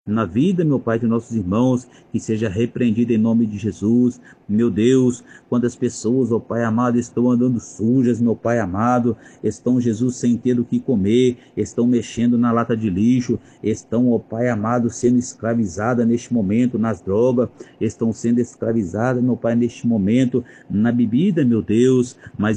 na vida, meu Pai, de nossos irmãos, que seja repreendido em nome de Jesus. Meu Deus, quando as pessoas, ó Pai amado, estão andando sujas, meu Pai amado, estão, Jesus, sem ter o que comer, estão mexendo na lata de lixo, estão, ó Pai amado, sendo escravizadas neste momento nas drogas, estão sendo escravizadas, meu Pai, neste momento na bebida, meu Deus, mas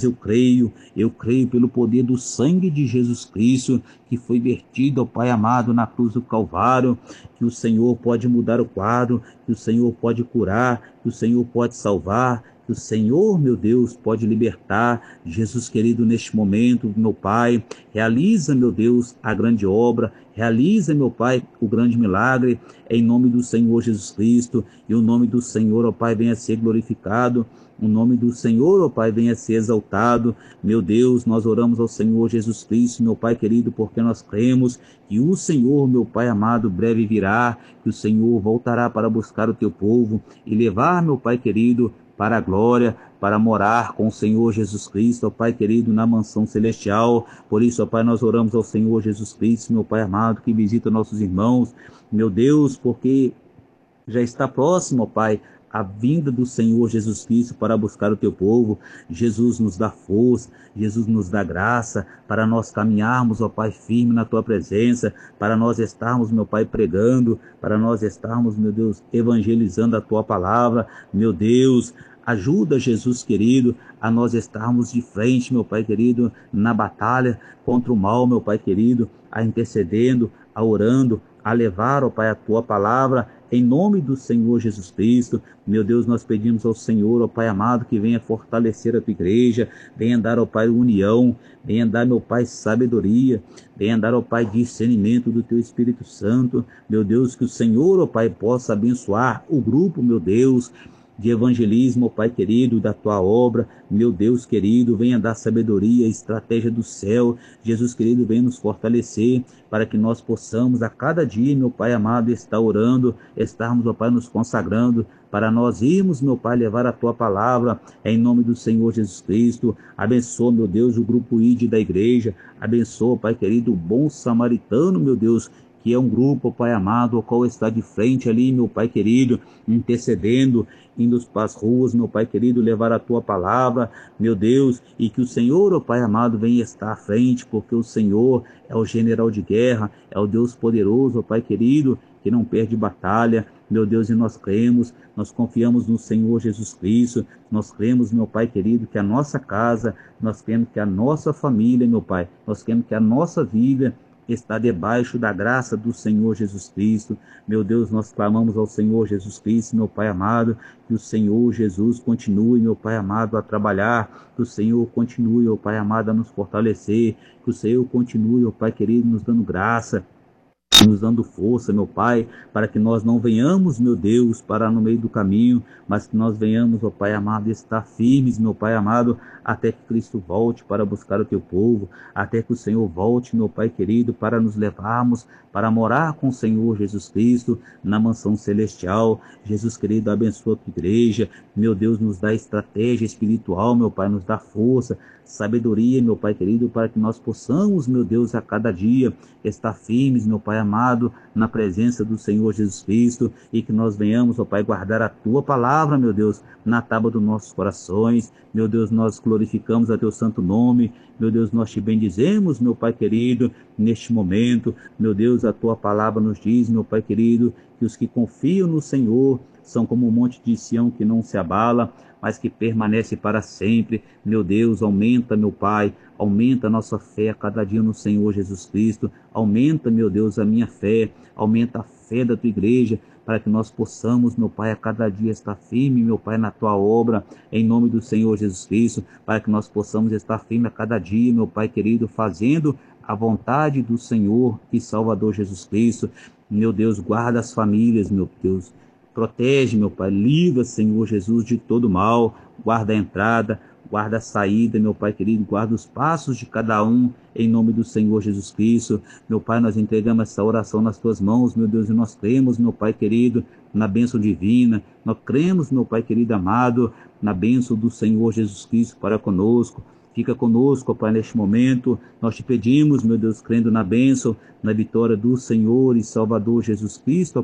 eu creio pelo poder do sangue de Jesus Cristo, que foi vertido, ó Pai amado, na cruz do Calvário, que o Senhor pode mudar o quadro, que o Senhor pode curar, que o Senhor pode salvar, que o Senhor, meu Deus, pode libertar. Jesus querido, neste momento, meu Pai, realiza, meu Deus, a grande obra, realiza, meu Pai, o grande milagre, em nome do Senhor Jesus Cristo, e o nome do Senhor, ó Pai, venha a ser glorificado. O nome do Senhor, ó Pai, venha a ser exaltado. Meu Deus, nós oramos ao Senhor Jesus Cristo, meu Pai querido, porque nós cremos que o Senhor, meu Pai amado, breve virá, que o Senhor voltará para buscar o teu povo e levar, meu Pai querido, para a glória, para morar com o Senhor Jesus Cristo, ó Pai querido, na mansão celestial. Por isso, ó Pai, nós oramos ao Senhor Jesus Cristo, meu Pai amado, que visita nossos irmãos, meu Deus, porque já está próximo, ó Pai, a vinda do Senhor Jesus Cristo para buscar o teu povo. Jesus nos dá força, Jesus nos dá graça para nós caminharmos, ó Pai, firme na tua presença, para nós estarmos, meu Pai, pregando, para nós estarmos, meu Deus, evangelizando a tua palavra. Meu Deus, ajuda, Jesus querido, a nós estarmos de frente, meu Pai querido, na batalha contra o mal, meu Pai querido, a intercedendo, a orando, a levar, ó Pai, a tua palavra, em nome do Senhor Jesus Cristo. Meu Deus, nós pedimos ao Senhor, ó Pai amado, que venha fortalecer a tua igreja, venha dar, ó Pai, união, venha dar, meu Pai, sabedoria, venha dar, ó Pai, discernimento do teu Espírito Santo. Meu Deus, que o Senhor, ó Pai, possa abençoar o grupo, meu Deus, de evangelismo, ó Pai querido, da tua obra. Meu Deus querido, venha dar sabedoria, estratégia do céu. Jesus querido, venha nos fortalecer para que nós possamos a cada dia, meu Pai amado, estar orando, estarmos, ó Pai, nos consagrando, para nós irmos, meu Pai, levar a tua palavra em nome do Senhor Jesus Cristo. Abençoa, meu Deus, o grupo ID da igreja. Abençoa, Pai querido, o bom samaritano, meu Deus, que é um grupo, Pai amado, o qual está de frente ali, meu Pai querido, intercedendo, indo para as ruas, meu Pai querido, levar a tua palavra, meu Deus, e que o Senhor, ó Pai amado, venha estar à frente, porque o Senhor é o general de guerra, é o Deus poderoso, ó Pai querido, que não perde batalha. Meu Deus, e nós cremos, nós confiamos no Senhor Jesus Cristo, nós cremos, meu Pai querido, que a nossa casa, nós cremos que a nossa família, meu Pai, nós cremos que a nossa vida está debaixo da graça do Senhor Jesus Cristo. Meu Deus, nós clamamos ao Senhor Jesus Cristo, meu Pai amado, que o Senhor Jesus continue, meu Pai amado, a trabalhar, que o Senhor continue, meu Pai amado, a nos fortalecer, que o Senhor continue, meu Pai querido, nos dando graça, nos dando força, meu Pai, para que nós não venhamos, meu Deus, parar no meio do caminho, mas que nós venhamos, ó Pai amado, estar firmes, meu Pai amado, até que Cristo volte para buscar o teu povo, até que o Senhor volte, meu Pai querido, para nos levarmos, para morar com o Senhor Jesus Cristo na mansão celestial. Jesus querido, abençoa a tua igreja, meu Deus, nos dá estratégia espiritual, meu Pai, nos dá força, sabedoria, meu Pai querido, para que nós possamos, meu Deus, a cada dia estar firmes, meu Pai amado, na presença do Senhor Jesus Cristo, e que nós venhamos, ó Pai, guardar a tua palavra, meu Deus, na tábua dos nossos corações. Meu Deus, nós glorificamos a teu santo nome. Meu Deus, nós te bendizemos, meu Pai querido, neste momento. Meu Deus, a tua palavra nos diz, meu Pai querido, que os que confiam no Senhor são como um monte de Sião que não se abala, mas que permanece para sempre. Meu Deus, aumenta, meu Pai, aumenta a nossa fé a cada dia no Senhor Jesus Cristo. Aumenta, meu Deus, a minha fé, aumenta a fé da tua igreja, para que nós possamos, meu Pai, a cada dia estar firme, meu Pai, na tua obra, em nome do Senhor Jesus Cristo, para que nós possamos estar firme a cada dia, meu Pai querido, fazendo a vontade do Senhor e Salvador Jesus Cristo. Meu Deus, guarda as famílias, meu Deus, protege, meu Pai, livra, Senhor Jesus, de todo mal, guarda a entrada, guarda a saída, meu Pai querido, guarda os passos de cada um, em nome do Senhor Jesus Cristo. Meu Pai, nós entregamos essa oração nas tuas mãos, meu Deus, e nós cremos, meu Pai querido, na bênção divina, nós cremos, meu Pai querido amado, na bênção do Senhor Jesus Cristo para conosco. Fica conosco, ó Pai, neste momento. Nós te pedimos, meu Deus, crendo na bênção, na vitória do Senhor e Salvador Jesus Cristo, ó